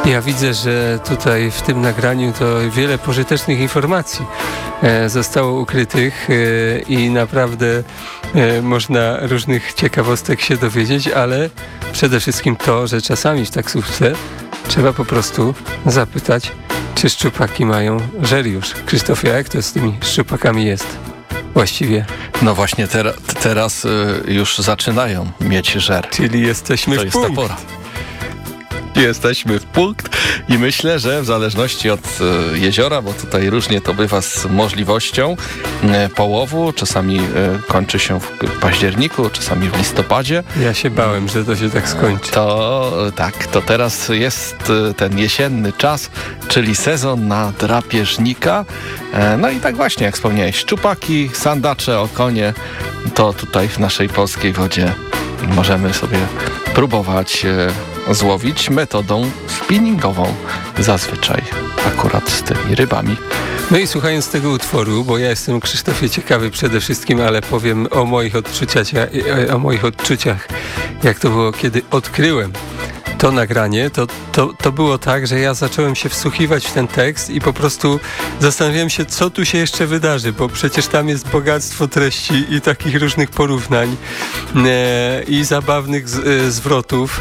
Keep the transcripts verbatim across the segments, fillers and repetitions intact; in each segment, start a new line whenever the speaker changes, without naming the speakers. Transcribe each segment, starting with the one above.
Ja widzę, że tutaj w tym nagraniu to wiele pożytecznych informacji e, zostało ukrytych e, i naprawdę e, można różnych ciekawostek się dowiedzieć, ale przede wszystkim to, że czasami w taksówce trzeba po prostu zapytać, czy szczupaki mają żel już. Krzysztofie, jak to z tymi szczupakami jest właściwie?
No właśnie ter- teraz y, już zaczynają mieć żer.
Czyli jesteśmy
to
w
jest
punkt.
ta pora. Jesteśmy w punkt i myślę, że w zależności od e, jeziora, bo tutaj różnie to bywa z możliwością e, połowu, czasami e, kończy się w październiku, czasami w listopadzie.
Ja się bałem, że to się tak skończy.
To tak, to teraz jest e, ten jesienny czas, czyli sezon na drapieżnika. E, no i tak właśnie, jak wspomniałeś, szczupaki, sandacze, okonie, to tutaj w naszej polskiej wodzie możemy sobie próbować e, złowić metodą spinningową zazwyczaj, akurat z tymi rybami.
No i słuchając tego utworu, bo ja jestem, Krzysztofie, ciekawy przede wszystkim, ale powiem o moich odczuciach, o moich odczuciach, jak to było, kiedy odkryłem to nagranie, to, to, to było tak, że ja zacząłem się wsłuchiwać w ten tekst i po prostu zastanawiałem się, co tu się jeszcze wydarzy, bo przecież tam jest bogactwo treści i takich różnych porównań e, i zabawnych z, e, zwrotów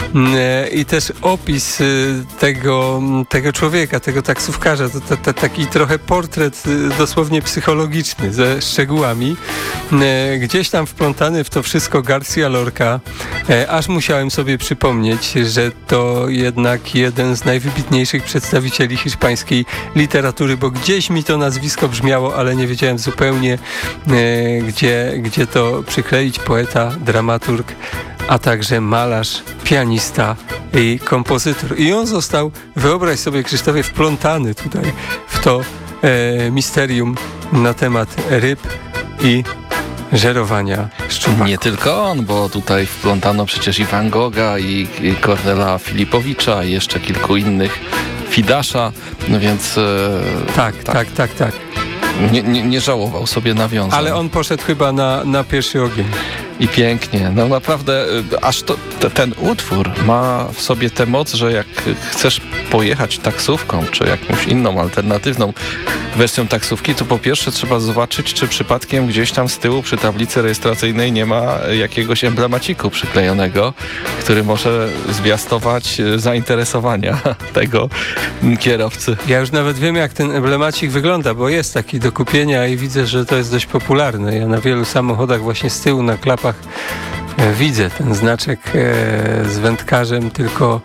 e, i też opis e, tego, tego człowieka, tego taksówkarza, to, to, to taki trochę portret e, dosłownie psychologiczny ze szczegółami. E, gdzieś tam wplątany w to wszystko García Lorca, e, aż musiałem sobie przypomnieć, że to jednak jeden z najwybitniejszych przedstawicieli hiszpańskiej literatury, bo gdzieś mi to nazwisko brzmiało, ale nie wiedziałem zupełnie, e, gdzie, gdzie to przykleić. Poeta, dramaturg, a także malarz, pianista i kompozytor. I on został, wyobraź sobie, Krzysztofie, wplątany tutaj w to e, misterium na temat ryb i żerowania szczupaków.
Nie tylko on, bo tutaj wplątano przecież i Van Gogha, i, i Kornela Filipowicza, i jeszcze kilku innych, Fidasza, no więc... E,
tak, tak, tak, tak, tak.
Nie, nie, nie żałował sobie nawiązań.
Ale on poszedł chyba na, na pierwszy ogień.
I pięknie. No naprawdę, aż to, te, ten utwór ma w sobie tę moc, że jak chcesz pojechać taksówką, czy jakąś inną, alternatywną wersją taksówki, to po pierwsze trzeba zobaczyć, czy przypadkiem gdzieś tam z tyłu przy tablicy rejestracyjnej nie ma jakiegoś emblematiku przyklejonego, który może zwiastować zainteresowania tego kierowcy.
Ja już nawet wiem, jak ten emblemacik wygląda, bo jest taki do kupienia i widzę, że to jest dość popularne. Ja na wielu samochodach właśnie z tyłu na klapach e, widzę ten znaczek e, z wędkarzem, tylko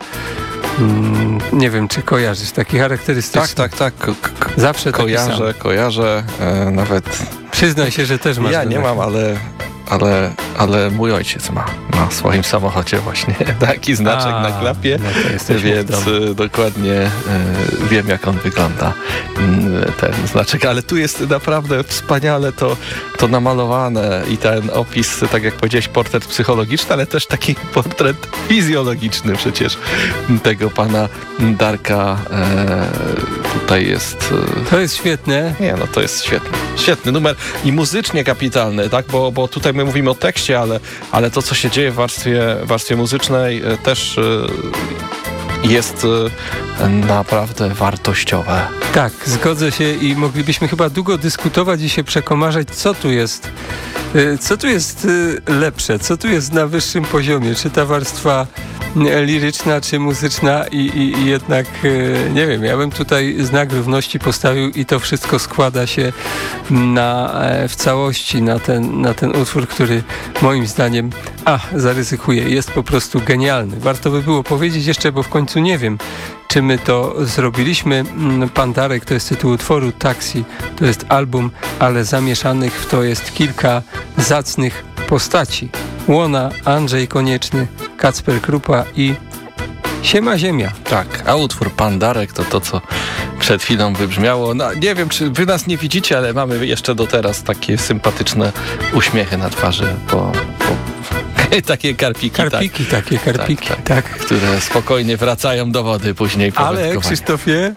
mm, nie wiem, czy kojarzysz, taki charakterystyczny.
Tak, tak, tak. Ko- ko-
Zawsze
kojarzę,
taki sam.
kojarzę, e, nawet...
Przyznaj się, że też masz.
Ja nie mam, ale... Ale, ale mój ojciec ma, ma w swoim samochodzie właśnie taki znaczek
A,
na klapie,
no
więc dokładnie y, wiem, jak on wygląda, y, ten znaczek. Ale tu jest naprawdę wspaniale to, to namalowane i ten opis, tak jak powiedziałeś, portret psychologiczny, ale też taki portret fizjologiczny przecież tego pana Darka y, tutaj jest...
Y, to jest świetne.
Nie, no to jest świetny. Świetny numer i muzycznie kapitalny, tak, bo, bo tutaj my mówimy o tekście, ale, ale to, co się dzieje w warstwie, warstwie muzycznej też jest naprawdę wartościowe.
Tak, zgodzę się i moglibyśmy chyba długo dyskutować i się przekomarzać, co tu jest, co tu jest lepsze, co tu jest na wyższym poziomie, czy ta warstwa liryczna, czy muzyczna i, i, i jednak, nie wiem, ja bym tutaj znak równości postawił i to wszystko składa się na, w całości na ten, na ten utwór, który moim zdaniem, a zaryzykuję, jest po prostu genialny. Warto by było powiedzieć jeszcze, bo w końcu nie wiem, czy my to zrobiliśmy. Pan Darek to jest tytuł utworu, Taxi to jest album, ale zamieszanych w to jest kilka zacnych postaci. Łona, Andrzej Konieczny, Kacper Krupa i Siema Ziemia.
Tak, a utwór Pan Darek to to, co przed chwilą wybrzmiało. No, nie wiem, czy wy nas nie widzicie, ale mamy jeszcze do teraz takie sympatyczne uśmiechy na twarzy, bo... bo... takie karpiki,
karpiki
tak.
takie karpiki, tak, tak,
tak, które spokojnie wracają do wody później po
Ale
wędkowaniu.
Krzysztofie,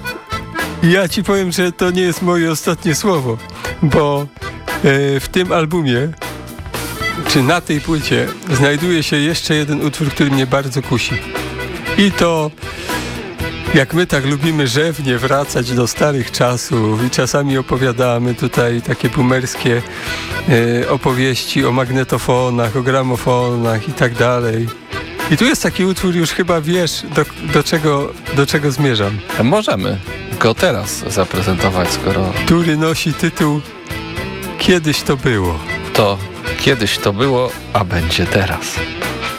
ja ci powiem, że to nie jest moje ostatnie słowo, bo e, w tym albumie, czy na tej płycie, znajduje się jeszcze jeden utwór, który mnie bardzo kusi. I to Jak my tak lubimy rzewnie wracać do starych czasów i czasami opowiadamy tutaj takie boomerskie e, opowieści o magnetofonach, o gramofonach i tak dalej. I tu jest taki utwór, już chyba wiesz, do, do, czego, do czego zmierzam.
Możemy go teraz zaprezentować, skoro...
Który nosi tytuł Kiedyś to było.
To kiedyś to było, a będzie teraz.